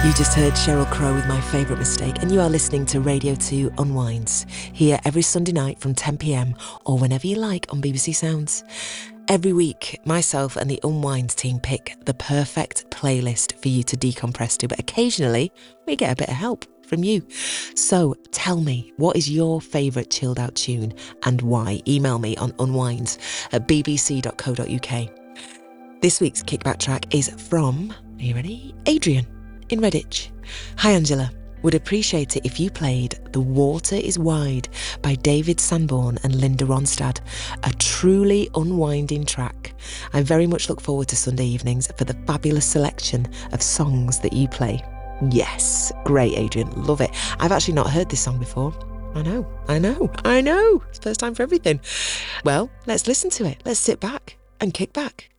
You just heard Sheryl Crow with My Favourite Mistake, and you are listening to Radio 2 Unwinds, here every Sunday night from 10 p.m, or whenever you like on BBC Sounds. Every week, myself and the Unwinds team pick the perfect playlist for you to decompress to, but occasionally we get a bit of help from you. So tell me, what is your favourite chilled out tune and why? Email me on unwinds@bbc.co.uk. This week's kickback track is from, are you ready? Adrian in Redditch. Hi Angela, would appreciate it if you played The Water is Wide by David Sanborn and Linda Ronstadt, a truly unwinding track. I very much look forward to Sunday evenings for the fabulous selection of songs that you play. Yes, great Adrian, love it. I've actually not heard this song before. I know. It's first time for everything. Well, let's listen to it. Let's sit back and kick back.